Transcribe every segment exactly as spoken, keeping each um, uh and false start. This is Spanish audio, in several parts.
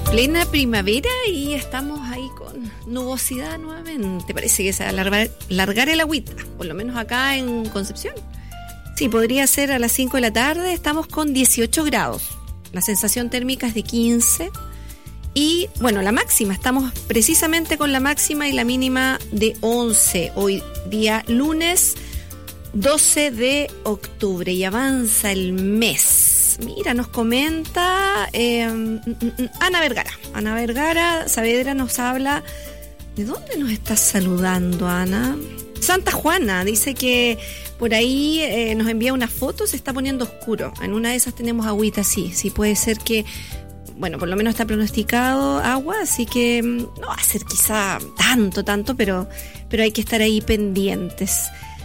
Plena primavera y estamos ahí con nubosidad nuevamente. Parece que se va a largar, largar el agüita, por lo menos acá en Concepción. Sí, podría ser a las cinco de la tarde. Estamos con dieciocho grados. La sensación térmica es de quince. Y bueno, la máxima, estamos precisamente con la máxima y la mínima de once. Hoy día lunes doce de octubre y avanza el mes. Mira, nos comenta eh, Ana Vergara. Ana Vergara Saavedra nos habla. ¿De dónde nos estás saludando, Ana? Santa Juana dice que por ahí eh, nos envía una foto, se está poniendo oscuro. En una de esas tenemos agüita, sí. Sí puede ser que, bueno, por lo menos está pronosticado agua, así que no va a ser quizá tanto, tanto, pero, pero hay que estar ahí pendientes.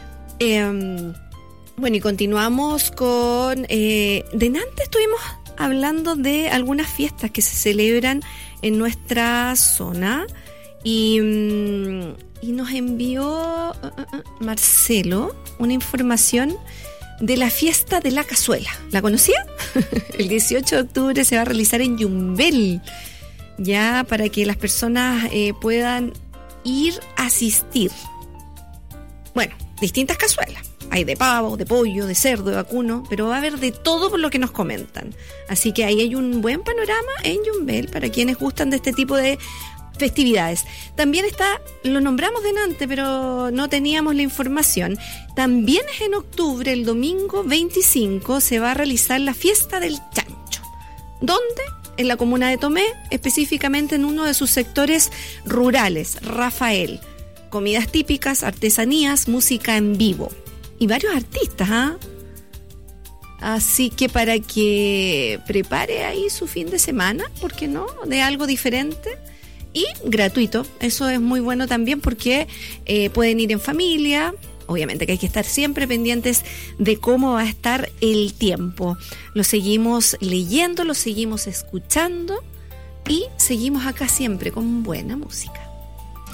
Eh, bueno, y continuamos con... Eh, delante estuvimos hablando de algunas fiestas que se celebran en nuestra zona y, y nos envió uh, uh, Marcelo una información de la fiesta de la cazuela. ¿La conocía? El dieciocho de octubre se va a realizar en Yumbel, ya para que las personas eh, puedan ir a asistir. Bueno, distintas cazuelas. Hay de pavo, de pollo, de cerdo, de vacuno, pero va a haber de todo por lo que nos comentan. Así que ahí hay un buen panorama en Yumbel para quienes gustan de este tipo de festividades. También está, lo nombramos delante, pero no teníamos la información. También es en octubre, el domingo veinticinco, se va a realizar la fiesta del chancho. ¿Dónde? En la comuna de Tomé, específicamente en uno de sus sectores rurales, Rafael. Comidas típicas, artesanías, música en vivo. Y varios artistas, ¿ah? ¿eh? Así que para que prepare ahí su fin de semana, ¿por qué no? De algo diferente y gratuito. Eso es muy bueno también porque eh, pueden ir en familia. Obviamente que hay que estar siempre pendientes de cómo va a estar el tiempo. Lo seguimos leyendo, lo seguimos escuchando y seguimos acá siempre con buena música.